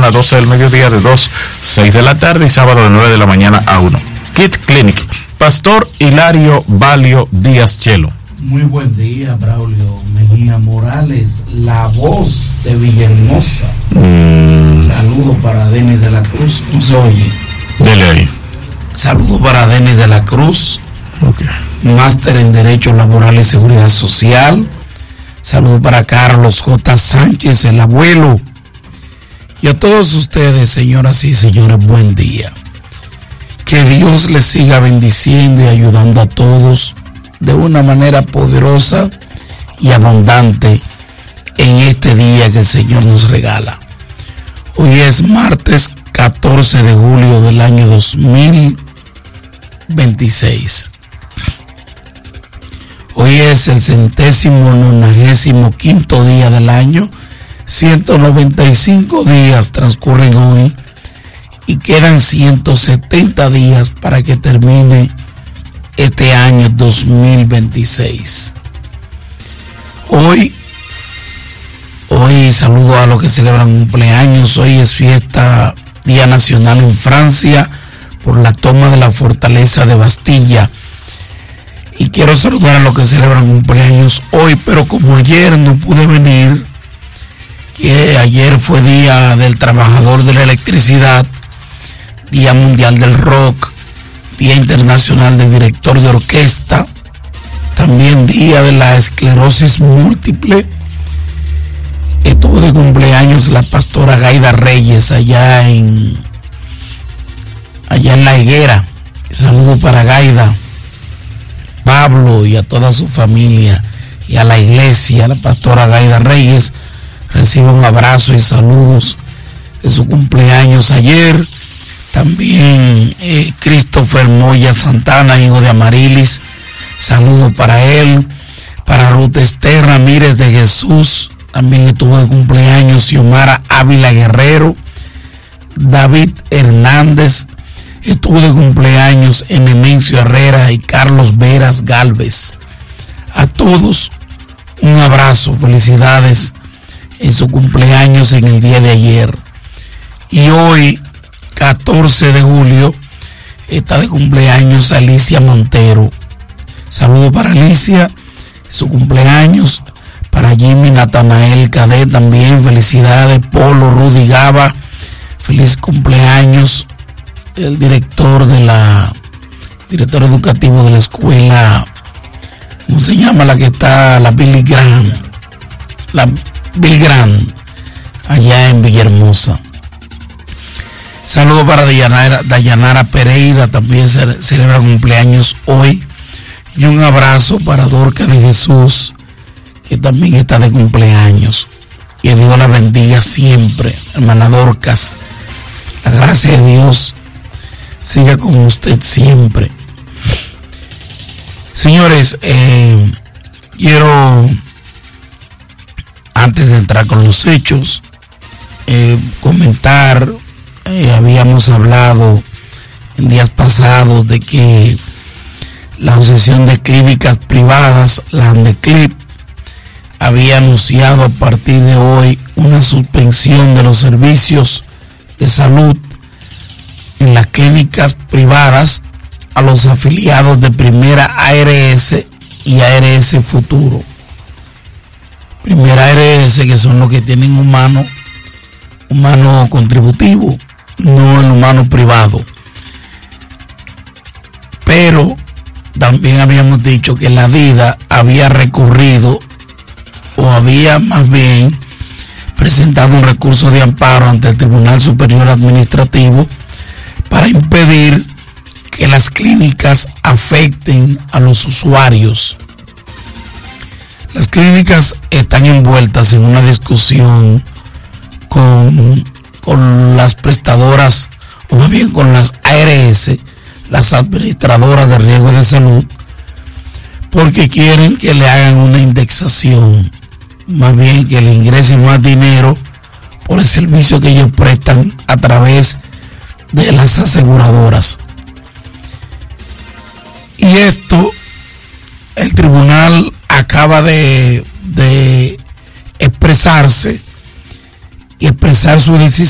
a 12 del mediodía, de 2 a 6 de la tarde y sábado de 9 de la mañana a 1. Kid Clinic, Pastor Hilario Valio Díaz Chelo. Muy buen día, Braulio Mejía Morales, la voz de Villahermosa. Saludo para Denis de la Cruz. No se oye. Dele ahí. Saludo para Denis de la Cruz. Okay. Máster en Derecho Laboral y Seguridad Social. Saludo para Carlos J. Sánchez, el abuelo. Y a todos ustedes, señoras y señores, buen día. Que Dios les siga bendiciendo y ayudando a todos de una manera poderosa y abundante en este día que el Señor nos regala. Hoy es martes 14 de julio del año 2026. Hoy es el 195º día del año. 195 días transcurren hoy y quedan 170 días para que termine este año 2026. Hoy saludo a los que celebran cumpleaños. Hoy es fiesta, Día Nacional en Francia, por la toma de la fortaleza de Bastilla. Y quiero saludar a los que celebran cumpleaños hoy, pero como ayer no pude venir, que ayer fue Día del Trabajador de la Electricidad, Día Mundial del Rock, Día Internacional del Director de Orquesta, también Día de la Esclerosis Múltiple. Estuvo de cumpleaños la pastora Gaida Reyes allá en La Higuera. Saludo para Gaida, Pablo y a toda su familia y a la iglesia. La pastora Gaida Reyes recibe un abrazo y saludos de su cumpleaños ayer. También Christopher Moya Santana, hijo de Amarilis, saludo para él. Para Ruth Esther Ramírez de Jesús, también estuvo de cumpleaños. Xiomara Ávila Guerrero, David Hernández, estuvo de cumpleaños. Enemencio Herrera y Carlos Veras Galvez. A todos un abrazo, felicidades en su cumpleaños en el día de ayer. Y hoy, 14 de julio, está de cumpleaños Alicia Montero. Saludo para Alicia, su cumpleaños. Para Jimmy Natanael Cadet también, felicidades. Polo Rudy Gaba, feliz cumpleaños. El director educativo de la escuela, ¿cómo se llama la que está? La Billy Graham, allá en Villahermosa. Saludo para Dayanara Pereira, también celebra cumpleaños hoy. Y un abrazo para Dorca de Jesús, que también está de cumpleaños. Que Dios la bendiga siempre, hermana Dorcas. La gracia de Dios siga con usted siempre. Señores, quiero, antes de entrar con los hechos, comentar. Habíamos hablado en días pasados de que la Asociación de Clínicas Privadas, la ANDECLIP, había anunciado a partir de hoy una suspensión de los servicios de salud en las clínicas privadas a los afiliados de Primera ARS y ARS Futuro. Primera ARS, que son los que tienen humano contributivo, no el humano privado. Pero también habíamos dicho que la DIDA había recurrido, o había más bien presentado un recurso de amparo ante el Tribunal Superior Administrativo para impedir que las clínicas afecten a los usuarios. Las clínicas están envueltas en una discusión con las prestadoras, o más bien con las ARS, las administradoras de riesgo de salud, porque quieren que le hagan una indexación, más bien que le ingresen más dinero por el servicio que ellos prestan a través de las aseguradoras. Y esto, el tribunal acaba de expresarse y expresar su decisión